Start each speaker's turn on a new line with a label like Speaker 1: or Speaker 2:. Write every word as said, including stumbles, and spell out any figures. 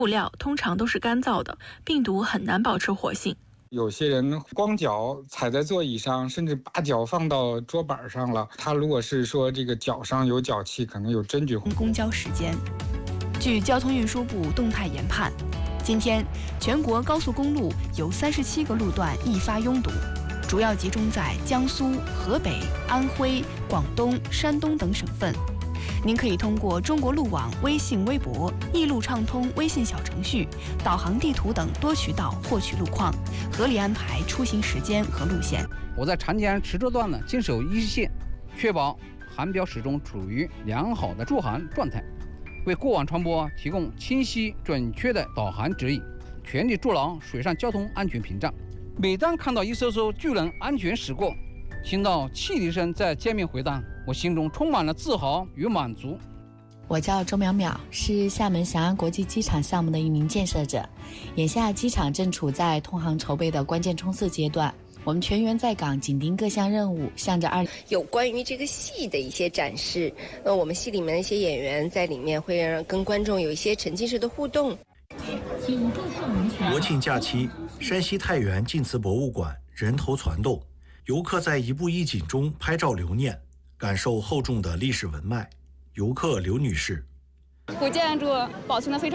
Speaker 1: 布料通常都是干燥的，病毒很难保持活性。
Speaker 2: 有些人光脚踩在座椅上，甚至把脚放到桌板上了。他如果是说这个脚上有脚气，可能有真菌。
Speaker 1: 公交时间，据交通运输部动态研判，今天全国高速公路有三十七个路段易发拥堵，主要集中在江苏、河北、安徽、广东、山东等省份。您可以通过中国路网微信、微博、易路畅通微信小程序、导航地图等多渠道获取路况，合理安排出行时间和路线。
Speaker 3: 我在长江池州段呢坚守一线，确保航标始终处于良好的驻航状态，为过往船舶提供清晰准确的导航指引，全力筑牢水上交通安全屏障。每当看到一艘艘巨轮安全驶过，听到汽笛声在街面回荡，我心中充满了自豪与满足。
Speaker 4: 我叫周淼淼，是厦门翔安国际机场项目的一名建设者。眼下机场正处在通航筹备的关键冲刺阶段，我们全员在岗，紧盯各项任务，向着二
Speaker 5: 有关于这个戏的一些展示。那我们戏里面的一些演员在里面会让跟观众有一些沉浸式的互动。
Speaker 6: 国庆假期，山西太原晋祠博物馆人头攒动，游客在一步一景中拍照留念，感受厚重的历史文脉。游客刘女士，
Speaker 7: 古建筑保存得非常